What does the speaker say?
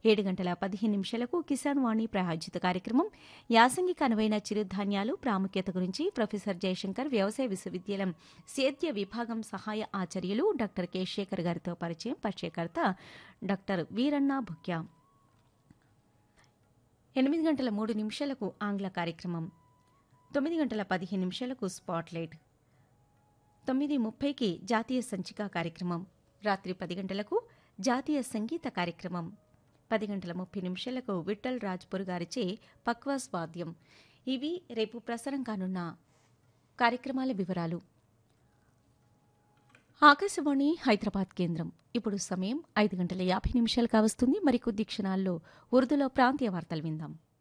7:15 కిసాన్ వాణి ప్రాయోజిత కార్యక్రమం యాసంగికి అనువైన చిరుధాన్యాలు ప్రాముఖ్యత గురించి ప్రొఫెసర్ జయశంకర్ వ్యవసాయ విశ్వవిద్యాలయం సేద్య విభాగం సహాయ ఆచార్యులు డాక్టర్ కె శేఖర్ గారితో పరిచయకర్త డాక్టర్ వీరన్న భుక్యా. 8:03 ఆంగ్ల కార్యక్రమం, 9:15 స్పాట్లైట్, 9:30 జాతీయ సంచిక కార్యక్రమం, రాత్రి 10 గంటలకు జాతీయ సంగీత కార్యక్రమం, 10:30 విఠల్ రాజ్పూర్ గారిచే పక్వాస్ వాద్యం. ఇవి రేపు ప్రసారం కానున్న కార్యక్రమాల వివరాలు. ఆకాశవాణి హైదరాబాద్ కేంద్రం. ఇప్పుడు సమయం 5:50 కావస్తుంది. మరికొద్ది క్షణాల్లో ఉర్దూలో ప్రాంతీయ వార్తలు విందాం.